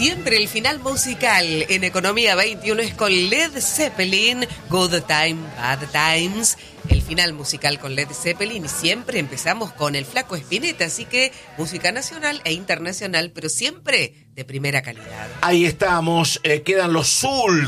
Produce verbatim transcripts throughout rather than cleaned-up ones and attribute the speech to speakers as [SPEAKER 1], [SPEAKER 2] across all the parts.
[SPEAKER 1] siempre el final musical en Economía veintiuno es con Led Zeppelin, Good Time, Bad Times. El final musical con Led Zeppelin y siempre empezamos con el Flaco Spinetta, así que música nacional e internacional, pero siempre de primera calidad.
[SPEAKER 2] Ahí estamos, eh, quedan los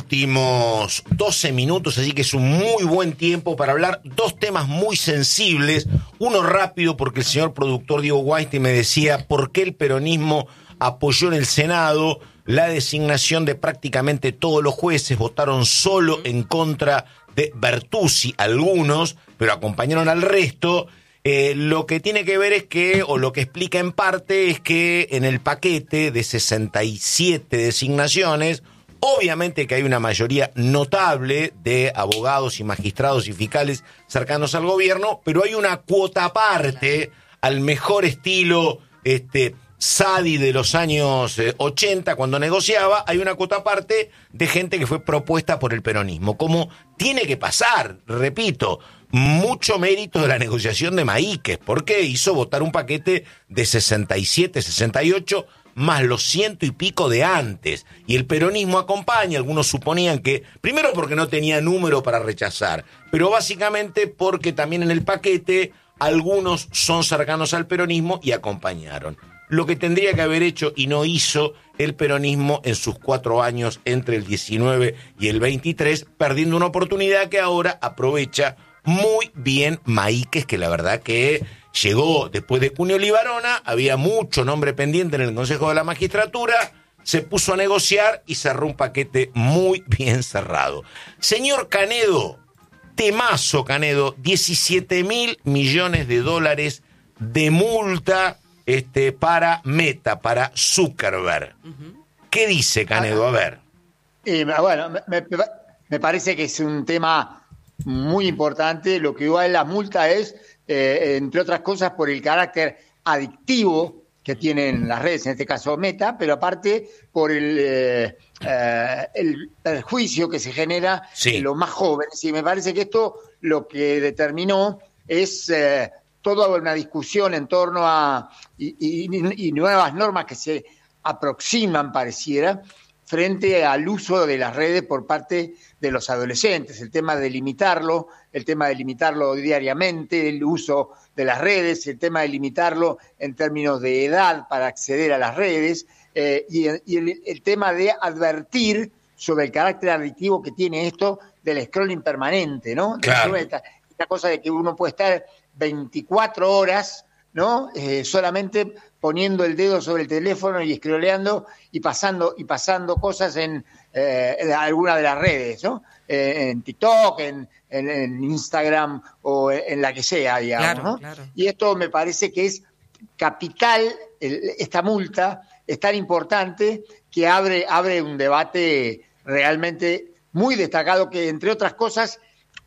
[SPEAKER 2] últimos doce minutos, así que es un muy buen tiempo para hablar dos temas muy sensibles. Uno rápido, porque el señor productor Diego Weinstein me decía por qué el peronismo apoyó en el Senado la designación de prácticamente todos los jueces, votaron solo en contra de Bertuzzi, algunos, pero acompañaron al resto. Eh, lo que tiene que ver es que, o lo que explica en parte, es que en el paquete de sesenta y siete designaciones, obviamente que hay una mayoría notable de abogados y magistrados y fiscales cercanos al gobierno, pero hay una cuota aparte, al mejor estilo este Sadi de los años eh, ochenta, cuando negociaba, hay una cuota aparte de gente que fue propuesta por el peronismo. Como tiene que pasar, repito, mucho mérito de la negociación de Maíquez, porque hizo votar un paquete de sesenta y siete, sesenta y ocho, más los ciento y pico de antes. Y el peronismo acompaña, algunos suponían que, primero porque no tenía número para rechazar, pero básicamente porque también en el paquete algunos son cercanos al peronismo y acompañaron. Lo que tendría que haber hecho y no hizo el peronismo en sus cuatro años entre el diecinueve y el veintitrés, perdiendo una oportunidad que ahora aprovecha muy bien Maíquez, que la verdad que llegó después de Cuneo Libarona, había mucho nombre pendiente en el Consejo de la Magistratura, se puso a negociar y cerró un paquete muy bien cerrado. Señor Canedo, temazo Canedo, diecisiete mil millones de dólares de multa Este, para Meta, para Zuckerberg. Uh-huh. ¿Qué dice Canedo? A ver.
[SPEAKER 3] Eh, bueno, me, me parece que es un tema muy importante. Lo que igual la multa es, eh, entre otras cosas, por el carácter adictivo que tienen las redes, en este caso Meta, pero aparte por el, eh, eh, el perjuicio que se genera sí. en los más jóvenes. Y me parece que esto lo que determinó es Eh, toda una discusión en torno a y, y, y nuevas normas que se aproximan, pareciera, frente al uso de las redes por parte de los adolescentes, el tema de limitarlo, el tema de limitarlo diariamente, el uso de las redes, el tema de limitarlo en términos de edad para acceder a las redes, eh, y, y el, el tema de advertir sobre el carácter adictivo que tiene esto del scrolling permanente, ¿no?
[SPEAKER 2] Claro.
[SPEAKER 3] Esta, esta cosa de que uno puede estar veinticuatro horas, ¿no? Eh, solamente poniendo el dedo sobre el teléfono y scrolleando y pasando y pasando cosas en, eh, en alguna de las redes, ¿no? Eh, en TikTok, en, en, en Instagram o en, en la que sea, digamos,
[SPEAKER 1] claro,
[SPEAKER 3] ¿no?
[SPEAKER 1] Claro.
[SPEAKER 3] Y esto me parece que es capital, el, esta multa es tan importante que abre, abre un debate realmente muy destacado que, entre otras cosas,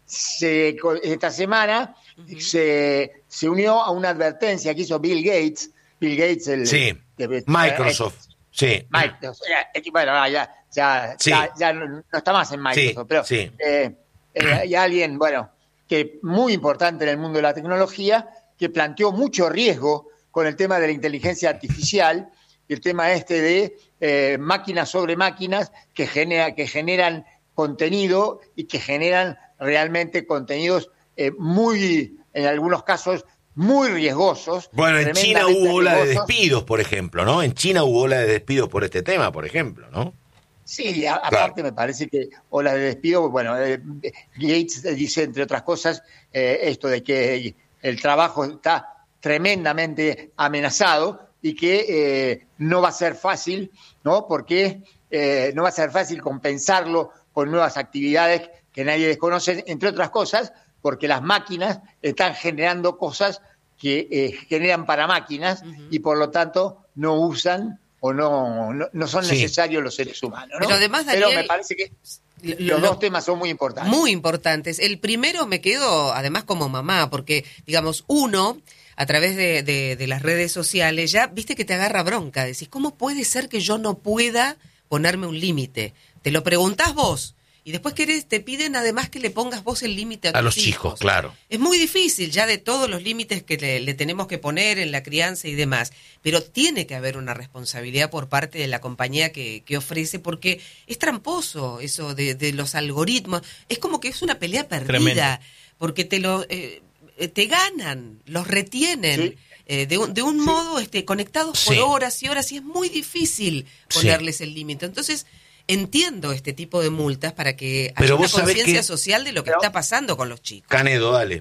[SPEAKER 3] se, esta semana Uh-huh. Se, se unió a una advertencia que hizo Bill Gates, Bill Gates, el
[SPEAKER 2] sí,
[SPEAKER 3] de,
[SPEAKER 2] Microsoft,
[SPEAKER 3] eh,
[SPEAKER 2] sí.
[SPEAKER 3] Microsoft, eh, bueno, ya, ya,
[SPEAKER 2] sí.
[SPEAKER 3] ya, ya no, no está más en Microsoft,
[SPEAKER 2] sí,
[SPEAKER 3] pero
[SPEAKER 2] sí.
[SPEAKER 3] Eh, eh, hay alguien, bueno, que muy importante en el mundo de la tecnología, que planteó mucho riesgo con el tema de la inteligencia artificial y el tema este de eh, máquinas sobre máquinas que genera, que generan contenido y que generan realmente contenidos Eh, muy, en algunos casos, muy riesgosos.
[SPEAKER 2] Bueno, en China hubo ola de despidos, por ejemplo, ¿no? En China hubo ola de despidos por este tema, por ejemplo, ¿no?
[SPEAKER 3] Sí, a, aparte claro. Me parece que ola de despidos, bueno, eh, Gates dice, entre otras cosas, eh, esto de que el trabajo está tremendamente amenazado y que eh, no va a ser fácil, ¿no? Porque eh, no va a ser fácil compensarlo con nuevas actividades que nadie desconoce, entre otras cosas, porque las máquinas están generando cosas que eh, generan para máquinas uh-huh. y por lo tanto no usan o no, no, no son sí. necesarios los seres humanos, ¿no?
[SPEAKER 1] Pero además, Daniel,
[SPEAKER 3] Pero me parece que lo, los dos temas son muy importantes.
[SPEAKER 1] Muy importantes. El primero me quedo, además, como mamá, porque, digamos, uno, a través de, de, de las redes sociales, ya viste que te agarra bronca. Decís, ¿cómo puede ser que yo no pueda ponerme un límite? Te lo preguntás vos. y después querés, te piden además que le pongas vos el límite a,
[SPEAKER 2] a
[SPEAKER 1] tus
[SPEAKER 2] los
[SPEAKER 1] hijos.
[SPEAKER 2] hijos, claro.
[SPEAKER 1] Es muy difícil ya de todos los límites que le, le tenemos que poner en la crianza y demás, pero tiene que haber una responsabilidad por parte de la compañía que, que ofrece, porque es tramposo eso de, de los algoritmos, es como que es una pelea perdida, Tremendo. porque te lo eh, te ganan, los retienen. Sí. Eh, de un, de un sí. modo este, conectados sí. por horas y horas, y es muy difícil ponerles sí. el límite. Entonces, entiendo este tipo de multas para que haya una conciencia social de lo que Pero, está pasando con los chicos.
[SPEAKER 2] Canedo, dale.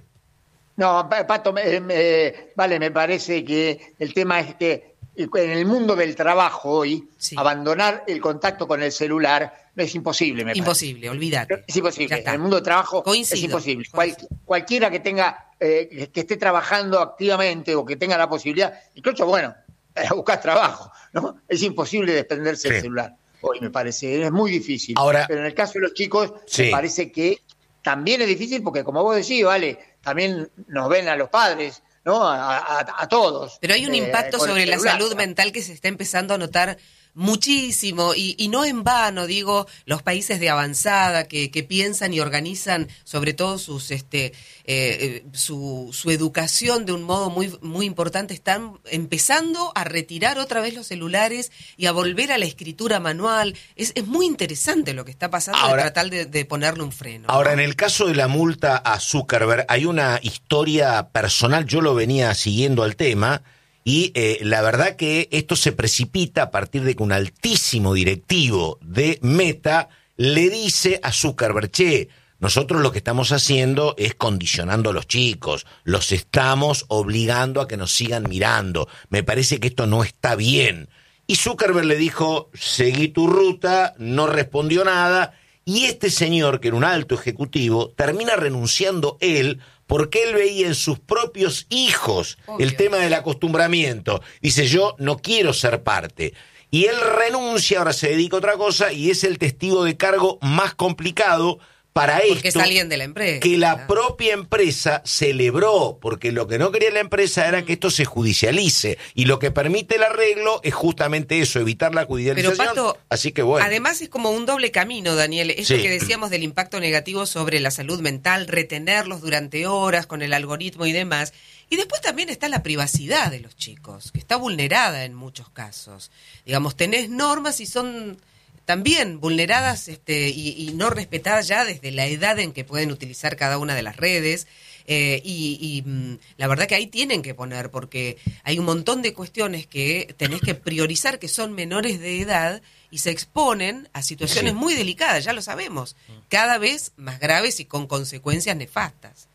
[SPEAKER 3] No, Pato, me, me, vale, me parece que el tema es que en el mundo del trabajo hoy, sí. abandonar el contacto con el celular es imposible, me
[SPEAKER 1] Imposible,
[SPEAKER 3] parece.
[SPEAKER 1] olvídate.
[SPEAKER 3] Es imposible. En el mundo del trabajo Coincido. es imposible. Cual, cualquiera que tenga Eh, que esté trabajando activamente o que tenga la posibilidad, incluso, bueno, a buscar trabajo, ¿no? Es imposible desprenderse sí. del celular. Hoy me parece, es muy difícil.
[SPEAKER 2] Ahora,
[SPEAKER 3] pero en el caso de los chicos,
[SPEAKER 2] sí.
[SPEAKER 3] me parece que también es difícil porque, como vos decís, vale, también nos ven a los padres, ¿no? A, a, a todos.
[SPEAKER 1] Pero hay un eh, impacto sobre la salud mental que se está empezando a notar muchísimo, y, y no en vano, digo, los países de avanzada que, que piensan y organizan sobre todo sus este eh, su, su educación de un modo muy muy importante, están empezando a retirar otra vez los celulares y a volver a la escritura manual. Es, es muy interesante lo que está pasando, ahora, de tratar de, de ponerle un freno.
[SPEAKER 2] Ahora,
[SPEAKER 1] ¿no?
[SPEAKER 2] En el caso de la multa a Zuckerberg, hay una historia personal, yo lo venía siguiendo al tema, y eh, la verdad que esto se precipita a partir de que un altísimo directivo de Meta le dice a Zuckerberg, che, nosotros lo que estamos haciendo es condicionando a los chicos, los estamos obligando a que nos sigan mirando, me parece que esto no está bien. Y Zuckerberg le dijo, seguí tu ruta, no respondió nada, y este señor, que era un alto ejecutivo, termina renunciando él, porque él veía en sus propios hijos Obvio. el tema del acostumbramiento. Dice, yo no quiero ser parte. Y él renuncia, ahora se dedica a otra cosa, y es el testigo de cargo más complicado para esto.
[SPEAKER 1] Porque es alguien de la empresa.
[SPEAKER 2] Que la propia empresa celebró, porque lo que no quería la empresa era que esto se judicialice. Y lo que permite el arreglo es justamente eso, evitar la judicialización.
[SPEAKER 1] Pero, Pato,
[SPEAKER 2] así que bueno.
[SPEAKER 1] Además es como un doble camino, Daniel. Esto
[SPEAKER 2] sí.
[SPEAKER 1] que decíamos del impacto negativo sobre la salud mental, retenerlos durante horas con el algoritmo y demás. Y después también está la privacidad de los chicos, que está vulnerada en muchos casos. Digamos, tenés normas y son también vulneradas este, y, y no respetadas ya desde la edad en que pueden utilizar cada una de las redes. Eh, y, y mm, la verdad que ahí tienen que poner, porque hay un montón de cuestiones que tenés que priorizar que son menores de edad y se exponen a situaciones sí. muy delicadas, ya lo sabemos, cada vez más graves y con consecuencias nefastas.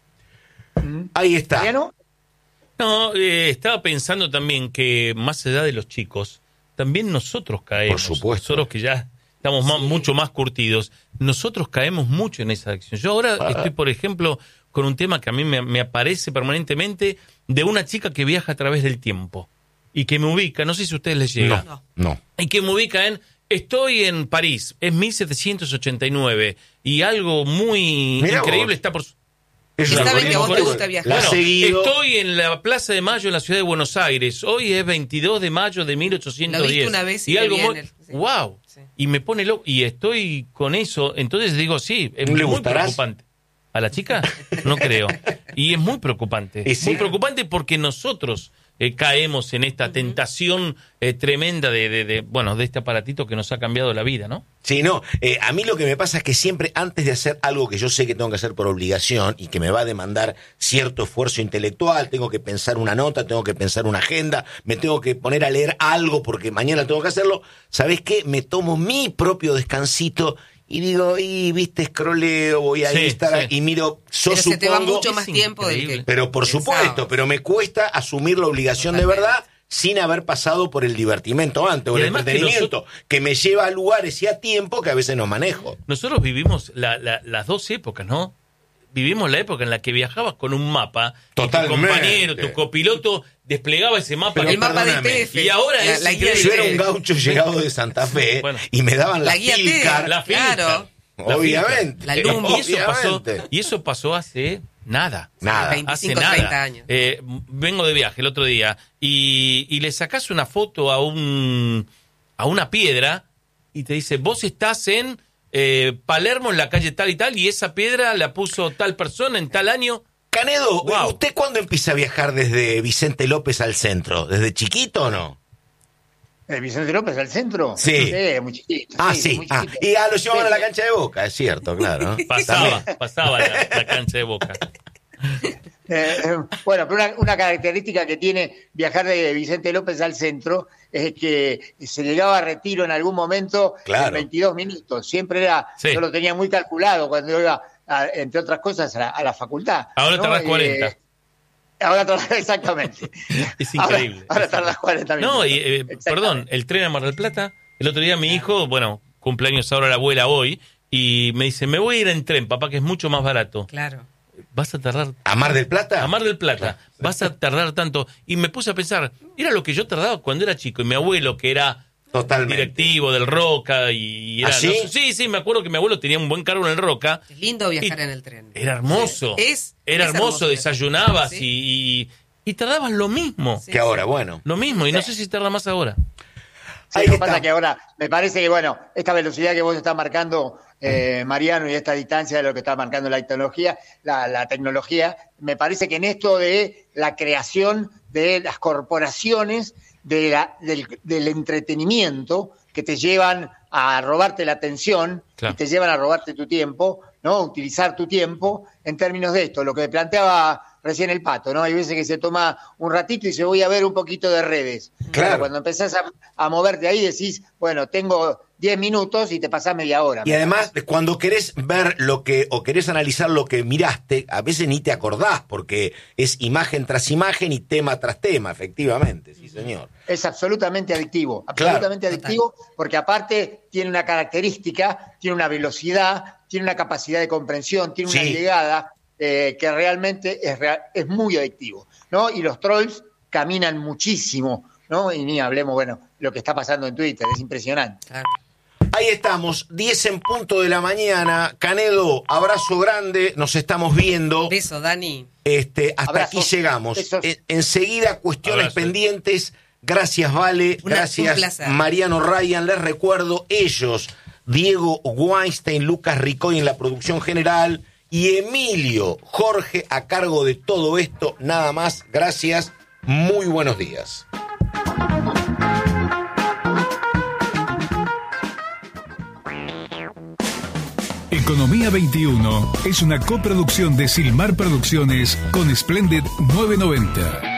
[SPEAKER 2] Ahí está.
[SPEAKER 4] No, no eh, estaba pensando también que más allá de los chicos, también nosotros caemos.
[SPEAKER 2] Por supuesto.
[SPEAKER 4] Nosotros que ya estamos sí. más, mucho más curtidos, nosotros caemos mucho en esa adicción. Yo ahora ah. estoy, por ejemplo, con un tema que a mí me, me aparece permanentemente de una chica que viaja a través del tiempo y que me ubica, no sé si a ustedes les llega.
[SPEAKER 2] No, no.
[SPEAKER 4] Y que me ubica en, estoy en París, es mil setecientos ochenta y nueve y algo muy Mirá increíble vos. está por...
[SPEAKER 1] Y saben que a vos te gusta viajar.
[SPEAKER 4] Bueno, estoy en la Plaza de Mayo en la ciudad de Buenos Aires. Hoy es veintidós de mayo de mil ochocientos diez.
[SPEAKER 1] Lo viste una vez y,
[SPEAKER 4] y algo muy...
[SPEAKER 1] el... sí.
[SPEAKER 4] wow. Sí. Y me pone loco y estoy con eso. Entonces digo, sí, es muy
[SPEAKER 2] gustarás?
[SPEAKER 4] preocupante. ¿A la chica? No creo. Y es muy preocupante. ¿Y sí? Muy preocupante porque nosotros eh, caemos en esta tentación eh, tremenda de, de, de, bueno, de este aparatito que nos ha cambiado la vida, ¿no?
[SPEAKER 2] Sí, no. Eh, a mí lo que me pasa es que siempre, antes de hacer algo que yo sé que tengo que hacer por obligación y que me va a demandar cierto esfuerzo intelectual, tengo que pensar una nota, tengo que pensar una agenda, me tengo que poner a leer algo porque mañana tengo que hacerlo, ¿sabés qué? Me tomo mi propio descansito y digo, y viste, scrolleo, voy a sí, Instagram sí. y miro, yo
[SPEAKER 1] pero
[SPEAKER 2] supongo...
[SPEAKER 1] se te va mucho más tiempo del que
[SPEAKER 2] Pero por
[SPEAKER 1] pensabas.
[SPEAKER 2] supuesto, pero me cuesta asumir la obligación Totalmente. de verdad sin haber pasado por el divertimento antes, o el entretenimiento, que, nosotros, que me lleva a lugares y a tiempo que a veces no manejo.
[SPEAKER 4] Nosotros vivimos la, la, las dos épocas, ¿no? Vivimos la época en la que viajabas con un mapa,
[SPEAKER 2] Totalmente.
[SPEAKER 4] Y tu compañero, tu copiloto desplegaba ese mapa.
[SPEAKER 2] Pero
[SPEAKER 1] el mapa de P F.
[SPEAKER 4] Y ahora
[SPEAKER 1] la,
[SPEAKER 4] es
[SPEAKER 1] la guía
[SPEAKER 2] yo era un gaucho llegado de Santa Fe bueno, y me daban la,
[SPEAKER 1] la guía
[SPEAKER 2] filcar.
[SPEAKER 4] La filcar. Claro.
[SPEAKER 2] Obviamente.
[SPEAKER 1] La
[SPEAKER 4] y, eso pasó, y eso pasó hace nada.
[SPEAKER 2] Nada.
[SPEAKER 1] veinticinco,
[SPEAKER 4] hace
[SPEAKER 1] treinta
[SPEAKER 4] nada.
[SPEAKER 1] años.
[SPEAKER 4] Eh, vengo de viaje el otro día y, y le sacás una foto a un a una piedra y te dice, vos estás en eh, Palermo en la calle tal y tal, y esa piedra la puso tal persona en tal año.
[SPEAKER 2] Canedo,
[SPEAKER 4] Wow.
[SPEAKER 2] ¿usted cuándo empieza a viajar desde Vicente López al centro? ¿Desde chiquito o no?
[SPEAKER 3] ¿El Vicente López al centro?
[SPEAKER 2] Sí.
[SPEAKER 3] muy chiquito.
[SPEAKER 2] Ah,
[SPEAKER 3] sí.
[SPEAKER 2] sí.
[SPEAKER 3] Muy
[SPEAKER 2] Ah,
[SPEAKER 3] chiquito.
[SPEAKER 2] y ah, lo llevaban
[SPEAKER 3] Sí.
[SPEAKER 2] a la cancha de Boca, es cierto, claro.
[SPEAKER 4] Pasaba, pasaba la, la cancha de Boca.
[SPEAKER 3] Eh, eh, bueno, pero una, una característica que tiene viajar de Vicente López al centro es que se llegaba a Retiro en algún momento
[SPEAKER 2] Claro.
[SPEAKER 3] en veintidós minutos. Siempre era,
[SPEAKER 4] Sí.
[SPEAKER 3] yo lo tenía muy calculado cuando iba, a- entre otras cosas, a la, a la facultad.
[SPEAKER 4] Ahora
[SPEAKER 3] ¿no?
[SPEAKER 4] tardás cuarenta.
[SPEAKER 3] Eh, ahora tardás, exactamente.
[SPEAKER 4] Es increíble.
[SPEAKER 3] Ahora, ahora tardás cuarenta minutos.
[SPEAKER 4] No, y, eh,
[SPEAKER 3] Exactamente.
[SPEAKER 4] perdón, el tren a Mar del Plata, el otro día mi hijo, bueno, cumpleaños ahora la abuela hoy, y me dice, me voy a ir en tren, papá, que es mucho más barato.
[SPEAKER 1] Claro.
[SPEAKER 4] Vas a tardar...
[SPEAKER 2] ¿A Mar del Plata?
[SPEAKER 4] A Mar del Plata, vas a tardar tanto. Y me puse a pensar, era lo que yo tardaba cuando era chico, y mi abuelo, que era...
[SPEAKER 2] Totalmente.
[SPEAKER 4] directivo del Roca y era,
[SPEAKER 2] ¿Ah, sí?
[SPEAKER 4] no sé- sí, sí, me acuerdo que mi abuelo tenía un buen cargo en el Roca.
[SPEAKER 1] Es lindo viajar
[SPEAKER 4] Y
[SPEAKER 1] en el tren.
[SPEAKER 4] Era hermoso.
[SPEAKER 1] Es-
[SPEAKER 4] era
[SPEAKER 1] es
[SPEAKER 4] hermoso,
[SPEAKER 1] hermoso
[SPEAKER 4] desayunabas
[SPEAKER 1] viajar.
[SPEAKER 4] y, y, y tardabas lo mismo.
[SPEAKER 1] Sí.
[SPEAKER 2] Que ahora, bueno.
[SPEAKER 4] Lo mismo, y no sé si tarda más ahora.
[SPEAKER 3] Sí,
[SPEAKER 2] Ahí
[SPEAKER 3] lo que
[SPEAKER 2] está.
[SPEAKER 3] pasa que ahora me parece que, bueno, esta velocidad que vos estás marcando, eh, Mariano, y esta distancia de lo que está marcando la tecnología, la, la tecnología, me parece que en esto de la creación de las corporaciones, de la, del, del entretenimiento, que te llevan a robarte la atención,
[SPEAKER 4] Claro.
[SPEAKER 3] y te llevan a robarte tu tiempo, ¿no? Utilizar tu tiempo en términos de esto, lo que planteaba recién el Pato, ¿no? Hay veces que se toma un ratito y se voy a ver un poquito de redes.
[SPEAKER 2] Claro.
[SPEAKER 3] Pero cuando empezás a, a moverte ahí decís, bueno, tengo diez minutos y te pasás media hora.
[SPEAKER 2] Y además, cuando querés ver lo que, o querés analizar lo que miraste, a veces ni te acordás, porque es imagen tras imagen y tema tras tema, efectivamente, sí señor.
[SPEAKER 3] Es absolutamente adictivo,
[SPEAKER 2] Claro.
[SPEAKER 3] absolutamente adictivo, porque aparte tiene una característica, tiene una velocidad, tiene una capacidad de comprensión, tiene una
[SPEAKER 2] Sí.
[SPEAKER 3] llegada eh, que realmente es, real- es muy adictivo, ¿no? Y los trolls caminan muchísimo, ¿no? Y ni hablemos, bueno, lo que está pasando en Twitter, es impresionante.
[SPEAKER 1] Claro.
[SPEAKER 2] Ahí estamos, diez en punto de la mañana. Canedo, abrazo grande, nos estamos viendo.
[SPEAKER 1] Beso, Dani.
[SPEAKER 2] Este, hasta
[SPEAKER 3] Abrazos,
[SPEAKER 2] aquí llegamos.
[SPEAKER 3] besos.
[SPEAKER 2] En- enseguida, cuestiones
[SPEAKER 4] Abrazo.
[SPEAKER 2] pendientes. Gracias, Vale.
[SPEAKER 1] Una- un
[SPEAKER 2] Gracias,
[SPEAKER 1] placer.
[SPEAKER 2] Mariano Ryan. Les recuerdo, ellos, Diego Weinstein, Lucas Ricoy en la producción general y Emilio Jorge a cargo de todo esto. Nada más. Gracias. Muy buenos días.
[SPEAKER 5] Economía veintiuno es una coproducción de Silmar Producciones con Splendid novecientos noventa.